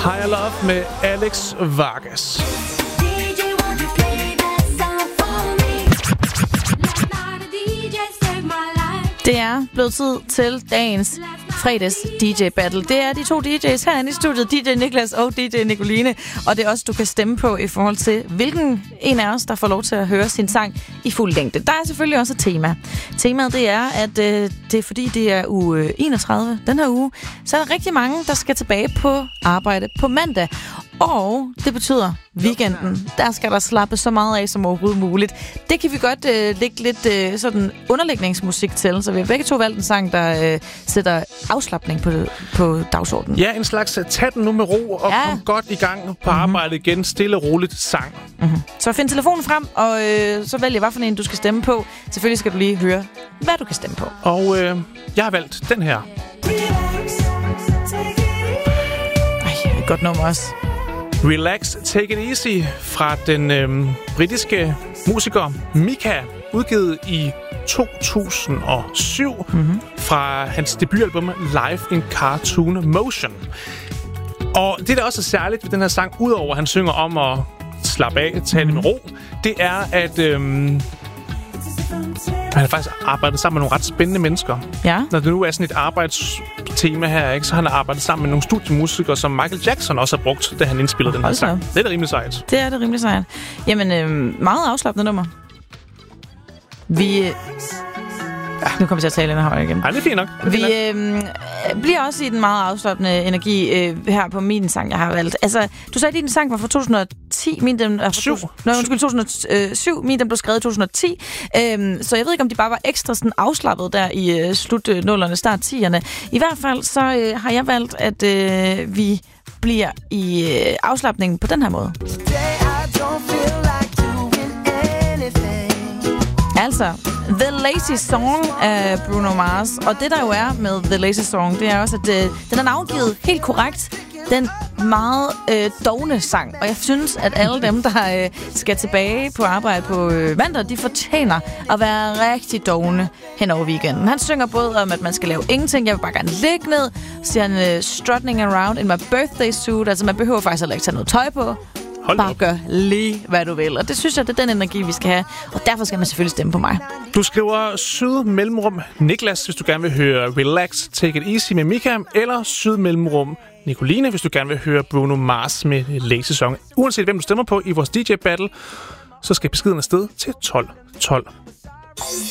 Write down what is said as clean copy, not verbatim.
Higher Love med Alex Vargas. Det er blevet tid til dagens fredags DJ Battle. Det er de to DJ's herinde i studiet, DJ Niklas og DJ Nicoline. Og det er også, du kan stemme på i forhold til, hvilken en af os, der får lov til at høre sin sang i fuld længde. Der er selvfølgelig også et tema. Temaet det er, at det er fordi, det er uge 31 den her uge, så er der rigtig mange, der skal tilbage på arbejde på mandag. Og det betyder weekenden. Der skal der slappe så meget af som overhovedet muligt. Det kan vi godt lægge lidt sådan underlægningsmusik til. Så vi har begge to valgt en sang, der sætter afslapning på dagsordenen. Ja, en slags tag den nu med ro og kom godt i gang på arbejde igen. Stille og roligt sang. Så find telefonen frem, og så vælg hvad for en, du skal stemme på. Selvfølgelig skal du lige høre, hvad du kan stemme på. Og jeg har valgt den her. Et godt nummer også. Relax, Take It Easy fra den britiske musiker Mika, udgivet i 2007 fra hans debutalbum Live in Cartoon Motion. Og det, der også er særligt ved den her sang, udover at han synger om at slappe af, tage det med ro, det er, at han har faktisk arbejdet sammen med nogle ret spændende mennesker. Ja. Når det nu er sådan et arbejdstema her, ikke, så han har arbejdet sammen med nogle studiemusikere, som Michael Jackson også har brugt, da han indspillede den her sang. Det er da rimelig sejt. Det er det rimelig sejt. Jamen, meget afslappende nummer. Nu kommer jeg til at tale ind højere igen. Ej, det er fint nok. Vi bliver også i den meget afslappende energi her på min sang, jeg har valgt. Altså, du sagde, at din sang var fra 2010. Min den er fra 2007. Min den blev skrevet i 2010. Så jeg ved ikke, om de bare var ekstra sådan afslappet der i slut 0'erne, start 10'erne. I hvert fald så har jeg valgt, at vi bliver i afslapningen på den her måde. Altså, The Lazy Song af Bruno Mars. Og det, der jo er med The Lazy Song, det er også, at den er navngivet helt korrekt. Den meget dovne sang. Og jeg synes, at alle dem, der skal tilbage på arbejde på mandag, de fortjener at være rigtig dovne hen over weekenden. Han synger både om, at man skal lave ingenting. Jeg vil bare gerne ligge ned. Så siger han, strutting around in my birthday suit. Altså, man behøver faktisk heller ikke tage noget tøj på. Bare gør lige, hvad du vil. Og det synes jeg, det er den energi, vi skal have. Og derfor skal man selvfølgelig stemme på mig. Du skriver syd mellemrum Niklas, hvis du gerne vil høre Relax, Take It Easy med Mika. Eller syd mellemrum Nicoline, hvis du gerne vil høre Bruno Mars med Lazy Song. Uanset hvem du stemmer på i vores DJ Battle, så skal beskeden afsted til 1212.